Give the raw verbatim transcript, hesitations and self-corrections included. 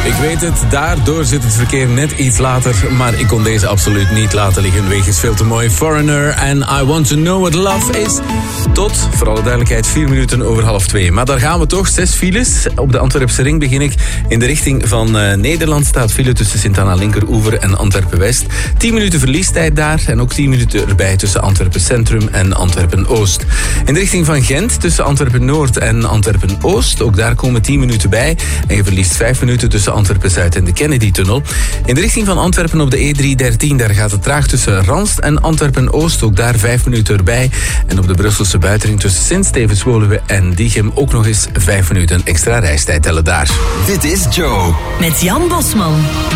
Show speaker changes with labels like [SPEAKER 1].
[SPEAKER 1] Ik weet het, daardoor zit het verkeer net iets later, maar ik kon deze absoluut niet laten liggen. Wegens veel te mooi. Foreigner en I Want To Know What Love Is. Tot, voor alle duidelijkheid, vier minuten over half twee. Maar daar gaan we toch, zes files. Op de Antwerpse ring begin ik. In de richting van uh, Nederland staat file tussen Sint-Anna Linkeroever en Antwerpen-West. tien minuten verliestijd daar en ook tien minuten erbij tussen Antwerpen Centrum en Antwerpen-Oost. In de richting van Gent tussen Antwerpen-Noord en Antwerpen-Oost. Ook daar komen tien minuten bij. En je verliest vijf minuten tussen Antwerpen-Zuid en de Kennedy-tunnel. In de richting van Antwerpen op de E drie dertien, daar gaat het traag tussen Ranst en Antwerpen-Oost. Ook daar vijf minuten erbij. En op de Brusselse buitenring tussen Sint-Stevens-Woluwe en Diegem ook nog eens vijf minuten extra reistijd tellen daar.
[SPEAKER 2] Dit is Joe.
[SPEAKER 3] Met Jan Bosman.